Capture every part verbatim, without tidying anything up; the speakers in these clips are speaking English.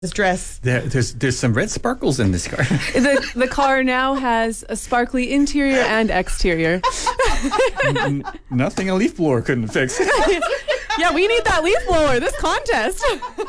His dress. There, there's there's some red sparkles in this car. The the car now has a sparkly interior and exterior. N- nothing a leaf blower couldn't fix. Yeah, we need that leaf blower. This contest.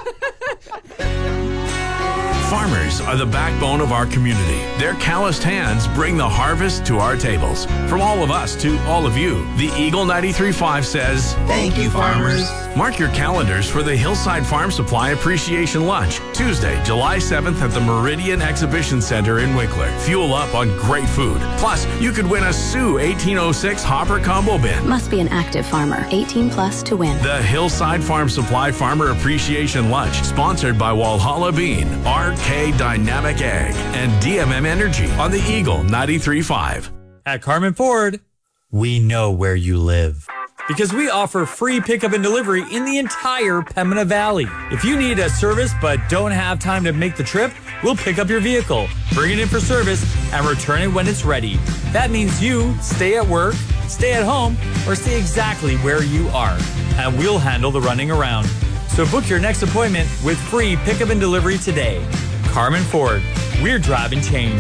Farmers are the backbone of our community. Their calloused hands bring the harvest to our tables. From all of us to all of you, the Eagle ninety-three point five says, thank you, farmers. Mark your calendars for the Hillside Farm Supply Appreciation Lunch, Tuesday, July seventh at the Meridian Exhibition Center in Winkler. Fuel up on great food. Plus, you could win a Sioux eighteen oh six Hopper Combo Bin. Must be an active farmer, eighteen plus to win. The Hillside Farm Supply Farmer Appreciation Lunch, sponsored by Walhalla Bean, R K Dynamic Ag, and D M M Energy on the Eagle ninety-three point five. At Carmen Ford, we know where you live, because we offer free pickup and delivery in the entire Pembina Valley. If you need a service but don't have time to make the trip, we'll pick up your vehicle, bring it in for service, and return it when it's ready. That means you stay at work, stay at home, or stay exactly where you are, and we'll handle the running around. So book your next appointment with free pickup and delivery today. Carmen Ford, we're driving change.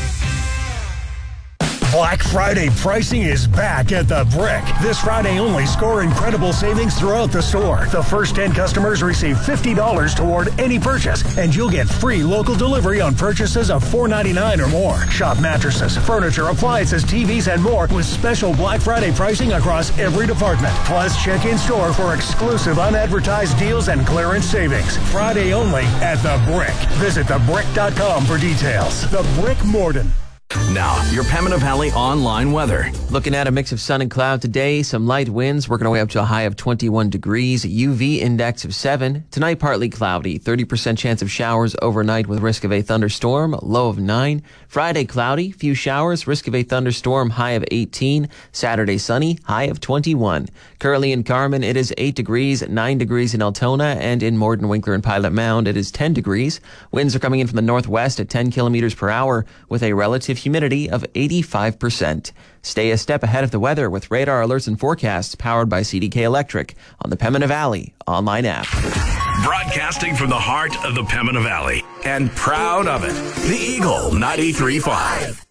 Black Friday pricing is back at the Brick. This Friday only, score incredible savings throughout the store. The first ten customers receive fifty dollars toward any purchase, and you'll get free local delivery on purchases of four ninety-nine or more. Shop mattresses, furniture, appliances, T Vs, and more with special Black Friday pricing across every department. Plus, check in store for exclusive unadvertised deals and clearance savings. Friday only at the Brick. Visit the brick dot com for details. The Brick Morden. Now, your Pembina Valley online weather. Looking at a mix of sun and cloud today, some light winds working our way up to a high of twenty-one degrees, U V index of seven. Tonight, partly cloudy, thirty percent chance of showers overnight with risk of a thunderstorm, low of nine. Friday, cloudy, few showers, risk of a thunderstorm, high of eighteen. Saturday, sunny, high of twenty-one. Currently in Carmen, it is eight degrees, nine degrees in Altona, and in Morden, Winkler, and Pilot Mound, it is ten degrees. Winds are coming in from the northwest at ten kilometers per hour with a relative humidity of eighty-five percent. Stay a step ahead of the weather with radar alerts and forecasts powered by C D K Electric on the Pembina Valley online app. Broadcasting from the heart of the Pembina Valley and proud of it, the Eagle ninety-three point five.